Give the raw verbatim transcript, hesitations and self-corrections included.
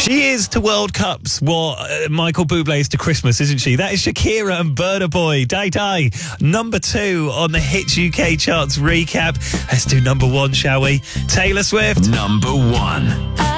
She is to World Cups what uh, Michael Bublé is to Christmas, isn't she? That is Shakira and Burna Boy. Day Day, number two on the Hits U K charts recap. Let's do number one, shall we? Taylor Swift. Number one.